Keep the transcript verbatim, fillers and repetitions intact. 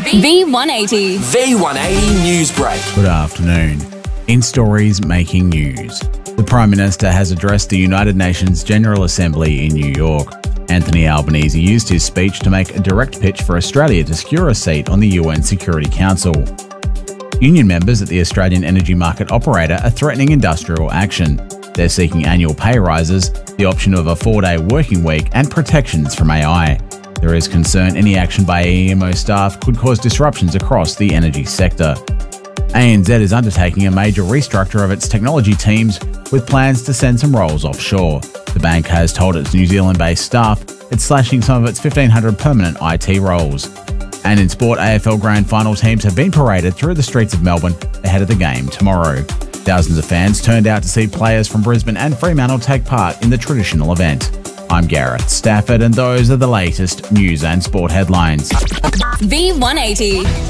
V one eighty. V one eighty News Break. Good afternoon. In stories making news, the Prime Minister has addressed the United Nations General Assembly in New York. Anthony Albanese used his speech to make a direct pitch for Australia to secure a seat on the U N Security Council. Union members at the Australian energy market operator are threatening industrial action. They're seeking annual pay rises, the option of a four-day working week, and protections from A I. There is concern any action by A E M O staff could cause disruptions across the energy sector. A N Z is undertaking a major restructure of its technology teams with plans to send some roles offshore. The bank has told its New Zealand-based staff it's slashing some of its fifteen hundred permanent I T roles. And in sport, A F L Grand Final teams have been paraded through the streets of Melbourne ahead of the game tomorrow. Thousands of fans turned out to see players from Brisbane and Fremantle take part in the traditional event. I'm Gareth Stafford, and those are the latest news and sport headlines. V one eighty.